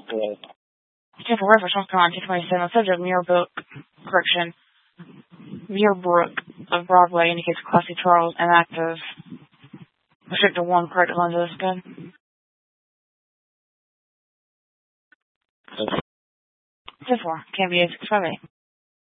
Temple River, South Carolina, 227. Subject, Muirbrook of Broadway indicates Classy Charles and active. Restricted 1, correct lenses. Good. 10-4, can be 658.